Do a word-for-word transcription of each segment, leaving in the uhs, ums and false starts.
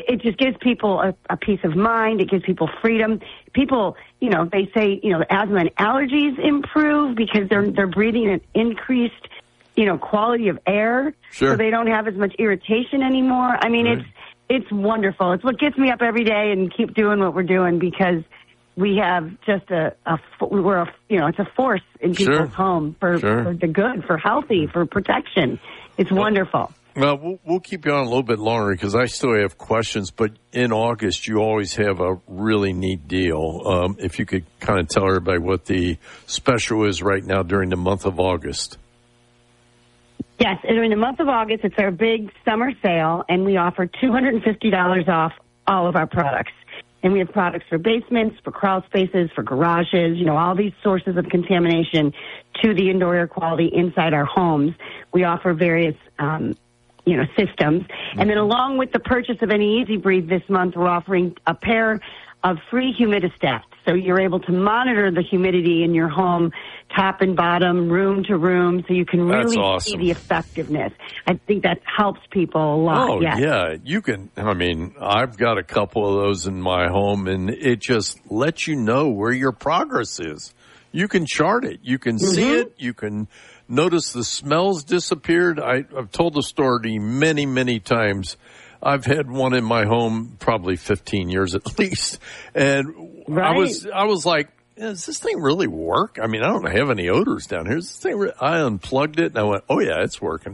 It just gives people a, a peace of mind. It gives people freedom. People, you know, they say, you know, asthma and allergies improve because they're they're breathing an increased, you know, quality of air. Sure. So they don't have as much irritation anymore. I mean, Right. it's it's wonderful. It's what gets me up every day and keep doing what we're doing because we have just a, a we're a, you know, it's a force in people's Sure. home for, Sure. for the good, for healthy, for protection. It's wonderful. Well, we'll, we'll keep you on a little bit longer because I still have questions. But in August, you always have a really neat deal. Um, if you could kind of tell everybody what the special is right now during the month of August. Yes, during the month of August, it's our big summer sale, and we offer two hundred fifty dollars off all of our products. And we have products for basements, for crawl spaces, for garages, you know, all these sources of contamination to the indoor air quality inside our homes. We offer various um you know, systems. And then along with the purchase of any Easy Breathe this month, we're offering a pair of free humidistats. So you're able to monitor the humidity in your home, top and bottom, room to room, so you can That's really awesome. see the effectiveness. I think that helps people a lot. Oh, yes. yeah. You can, I mean, I've got a couple of those in my home, and it just lets you know where your progress is. You can chart it. You can mm-hmm. see it. You can notice the smells disappeared. I, I've told the story many, many times. I've had one in my home probably fifteen years at least. And right. I was, I was like, does this thing really work? I mean, I don't have any odors down here. Is this thing re-? I unplugged it and I went, oh yeah, it's working.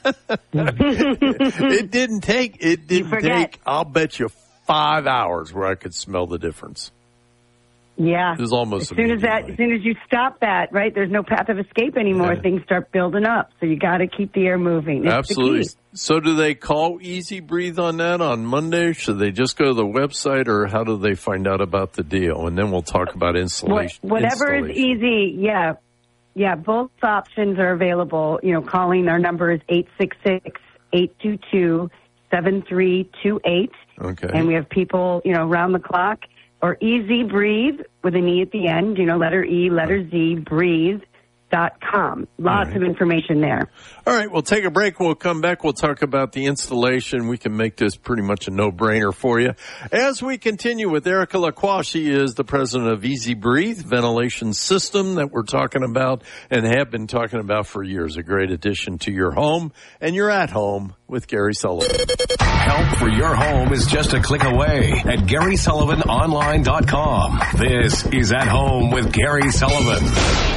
It didn't take, it didn't take, I'll bet you five hours where I could smell the difference. Yeah. It was almost as soon as that, as soon as you stop that, right, there's no path of escape anymore. Yeah. Things start building up. So you got to keep the air moving. It's Absolutely. the key. So do they call Easy Breathe on that on Monday? Should they just go to the website, or how do they find out about the deal? And then we'll talk about installation. What, whatever installation. is easy. Yeah. Yeah. Both options are available. You know, calling our number is eight six six, eight two two, seven three two eight. Okay. And we have people, you know, around the clock. Or Easy Breathe with an E at the end, you know, letter E, letter Z, breathe dot com. Lots right. of information there. All right, we'll take a break. We'll come back. We'll talk about the installation. We can make this pretty much a no-brainer for you. As we continue with Erica Lacroix, she is the president of Easy Breathe, ventilation system that we're talking about and have been talking about for years. A great addition to your home, and you're at home with Gary Sullivan. Help for your home is just a click away at Gary Sullivan Online dot com. This is At Home with Gary Sullivan.